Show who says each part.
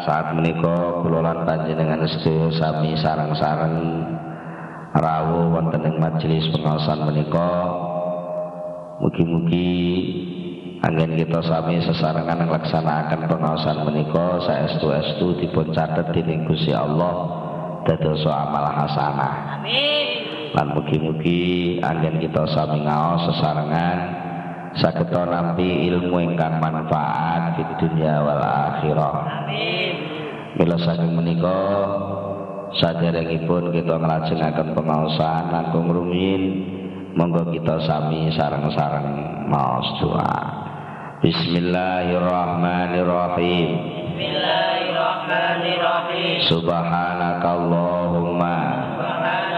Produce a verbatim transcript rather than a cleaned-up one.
Speaker 1: saat menika kula lan panjenengan sedaya sami sareng-sareng rawuh wonten ing majelis pengaosan menika. Mugi-mugi anggen kita sami sesarengan nglaksanakaken pengaosan menika saestu-estu dipun catet dening Gusti Allah dados amal hasanah. Amin. Lan mugi-mugi anggen kita sami ngaos sesarengan saged nampi ilmu ingkang manfaat di dunia wal akhirah. Amin. Mila saking menika saderengipun kita nglajengaken pengaosan langkung rumiyin monggo kita sami sareng-sareng maos doa. Bismillahirrahmanirrahim. Bismillahirrahmanirrahim. Subhanakallah